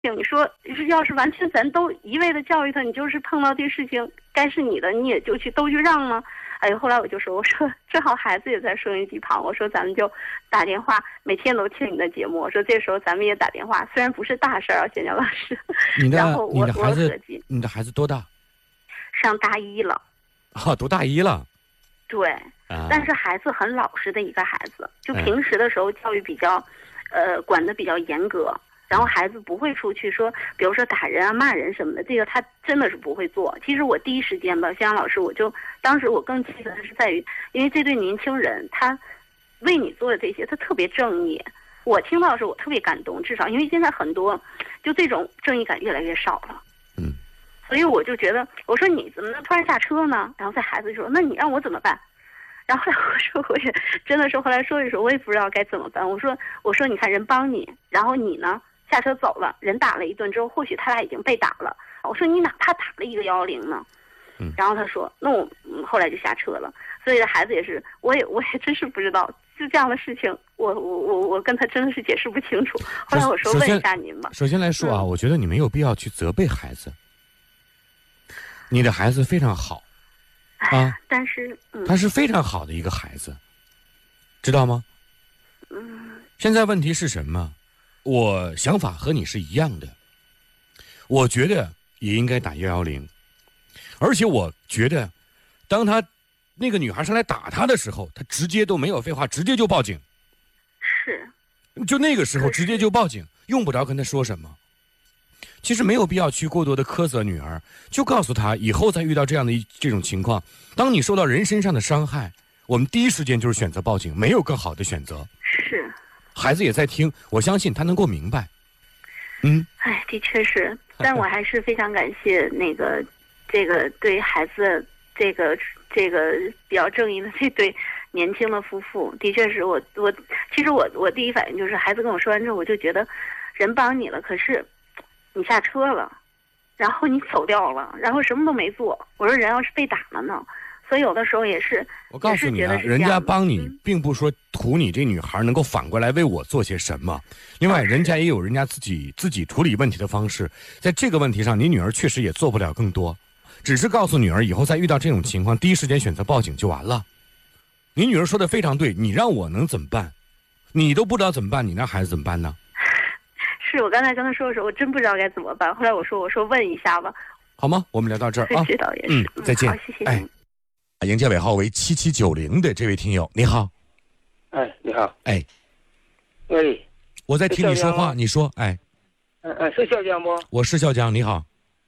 你说要是完全咱都一味的教育他，你就是碰到这事情该是你的，你也就都去让吗？哎呦，后来我说正好孩子也在收音机旁，我说咱们就打电话，每天都听你的节目，我说这时候咱们也打电话，虽然不是大事啊，贤良老师。然后你的孩子多大？ 上大一了。 啊，读大一了。 对，但是孩子很老实的一个孩子，就平时的时候教育比较，管得比较严格。然后孩子不会出去说，比如说打人啊、骂人什么的，这个他真的是不会做。其实我第一时间吧，香老师，当时我更气愤的是在于，因为这对年轻人，他为你做的这些，他特别正义。我听到的时候，我特别感动，至少因为现在很多就这种正义感越来越少了。所以我就觉得，我说你怎么能突然下车呢？然后在孩子说，那你让我怎么办？然后我也真的是后来说一说，我也不知道该怎么办。我说你看人帮你，然后你呢？下车走了，人打了一顿之后，或许他俩已经被打了。我说你哪怕打了一个110呢？然后他说，那我后来就下车了。所以孩子也是，我也真是不知道，就这样的事情，我跟他真的是解释不清楚。后来我说问一下您吧。 首先来说啊，我觉得你没有必要去责备孩子，你的孩子非常好，啊， 但是他是非常好的一个孩子，知道吗？现在问题是什么？我想法和你是一样的，我觉得也应该打110，而且我觉得，当他那个女孩上来打他的时候，他直接都没有废话，直接就报警。 是， 就那个时候直接就报警，用不着跟他说什么。其实没有必要去过多的苛责女儿，就告诉她以后再遇到这种情况，当你受到人身上的伤害，我们第一时间就是选择报警，没有更好的选择。 是。 孩子也在听，我相信他能够明白。 哎，的确是，但我还是非常感谢这个对孩子这个比较正义的这对年轻的夫妇。的确是其实我第一反应就是孩子跟我说完之后，我就觉得人帮你了，可是你下车了，然后你走掉了，然后什么都没做。我说人要是被打了呢？所以有的时候也是， 我告诉你啊，人家帮你，并不说图你这女孩能够反过来为我做些什么。另外，人家也有人家自己处理问题的方式。在这个问题上，你女儿确实也做不了更多，只是告诉女儿以后再遇到这种情况，第一时间选择报警就完了。你女儿说的非常对，你让我能怎么办？你都不知道怎么办，你让孩子怎么办呢？ 是我刚才跟他说的时候，我真不知道该怎么办。后来我说问一下吧， 好吗？我们聊到这儿啊， 知道也是， 再见。 好，谢谢您。 迎接尾号为7790的这位听友，你好。 哎，你好。 哎， 喂， 我在听你说话，你说，哎。 是笑江不？ 我是笑江，你好。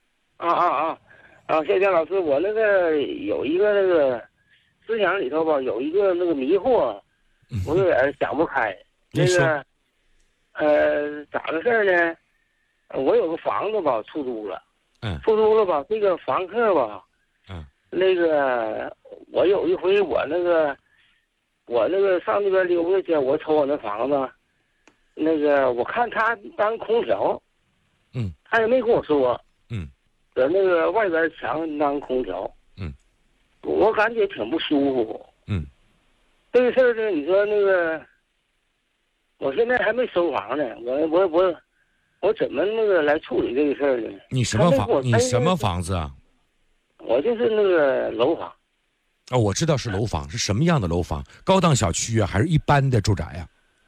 笑江老师，我有一个思想里头吧，有一个迷惑，我有点想不开。咋个事儿呢？我有个房子吧，出租了。出租了吧，这个房客吧。我有一回我上那边溜达去，我瞅我那房子，我看他当空调，他也没跟我说，在外边墙当空调，我感觉挺不舒服，这个事儿呢，你说我现在还没收房呢，我怎么来处理这个事儿呢？ 你什么房子啊？ 我就是楼房。 我知道是楼房，是什么样的楼房？高档小区啊，还是一般的住宅呀？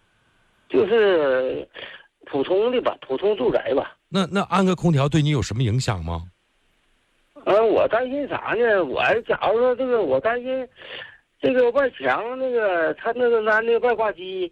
就是普通的吧，普通住宅吧。 那安个空调对你有什么影响吗？ 我担心啥呢？假如说我担心这个外墙它安外挂机，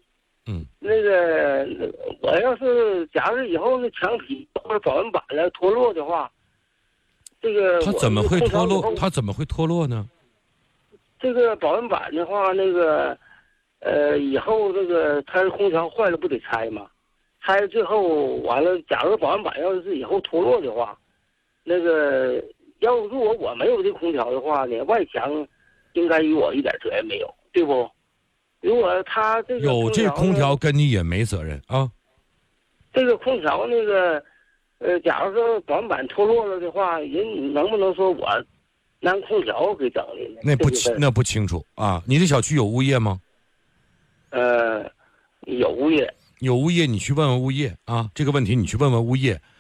我要是假如以后墙皮或者保温板脱落的话。 它怎么会脱落？它怎么会脱落呢？ 这个保温板的话，以后它空调坏了不得拆吗？拆了最后完了，假如保温板要是以后脱落的话，如果我没有这空调的话呢，外墙应该与我一点责任没有，对不？如果他有这空调跟你也没责任啊。 这个空调假如说保温板脱落了的话，人能不能说我拿空调给整的呢？ 那不清楚啊。你这小区有物业吗？ 有物业。 有物业，你去问问物业啊。这个问题你去问问物业。